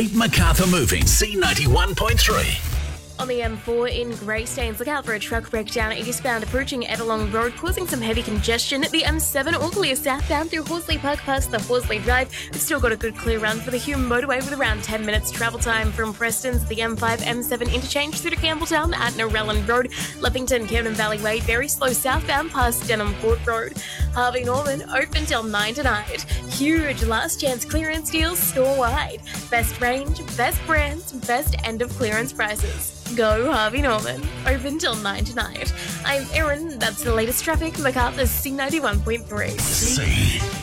MacArthur Moving, C91.3. On the M4 in Greystanes, look out for a truck breakdown eastbound approaching Edelong Road, causing some heavy congestion. The M7 all clear southbound through Horsley Park past the Horsley Drive. We've still got a good clear run for the Hume motorway with around 10 minutes travel time from Preston's the M5 M7 interchange through to Campbelltown at Narellan Road. Levington, Camden Valley Way, very slow southbound past Denham Court Road. Harvey Norman open till 9 tonight. Huge last chance clearance deals store wide. Best range, best brands, best end of clearance prices. Go Harvey Norman. Open till 9 tonight. I'm Erin. That's the latest traffic. MacArthur's C91.3. C.